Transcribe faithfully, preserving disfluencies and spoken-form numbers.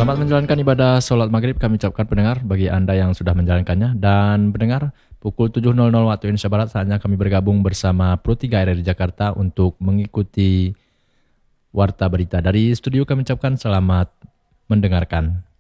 Selamat menjalankan ibadah sholat maghrib kami ucapkan pendengar bagi Anda yang sudah menjalankannya. Dan pendengar, pukul tujuh waktu Indonesia Barat saatnya kami bergabung bersama Pro tiga R R I Jakarta untuk mengikuti Warta Berita. Dari studio kami ucapkan selamat mendengarkan.